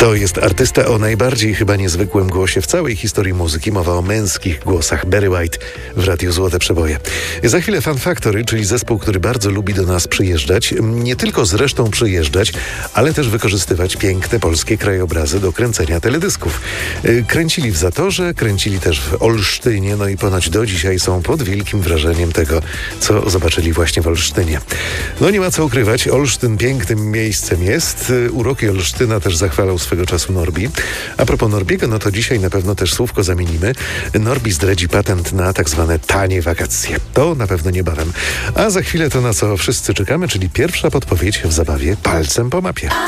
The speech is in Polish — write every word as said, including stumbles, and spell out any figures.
To jest artysta o najbardziej chyba niezwykłym głosie w całej historii muzyki. Mowa o męskich głosach. Barry White w Radiu Złote Przeboje. Za chwilę Fun Factory, czyli zespół, który bardzo lubi do nas przyjeżdżać. Nie tylko zresztą przyjeżdżać, ale też wykorzystywać piękne polskie krajobrazy do kręcenia teledysków. Kręcili w Zatorze, kręcili też w Olsztynie, no i ponoć do dzisiaj są pod wielkim wrażeniem tego, co zobaczyli właśnie w Olsztynie. No nie ma co ukrywać, Olsztyn pięknym miejscem jest. Uroki Olsztyna też zachwalał swego czasu Norbi. A propos Norbiego, no to dzisiaj na pewno też słówko zamienimy. Norbi zdradzi patent na tak zwane tanie wakacje. To na pewno niebawem. A za chwilę to, na co wszyscy czekamy, czyli pierwsza podpowiedź w zabawie Palcem po mapie.